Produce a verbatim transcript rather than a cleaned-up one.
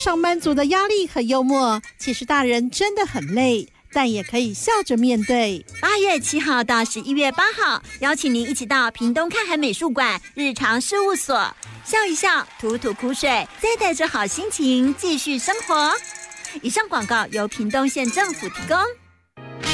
上班族的压力和幽默，其实大人真的很累，但也可以笑着面对。 八月七号到十一月八号，邀请您一起到屏东看海美术馆日常事务所，笑一笑，吐吐苦水，再带着好心情继续生活。以上广告由屏东县政府提供。